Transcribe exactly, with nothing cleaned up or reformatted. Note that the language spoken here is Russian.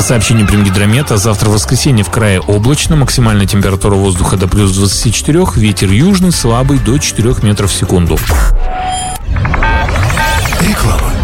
По сообщению Примгидромета, завтра в воскресенье в крае облачно, максимальная температура воздуха до плюс двадцати четырёх, ветер южный слабый до четырёх метров в секунду. Реклама.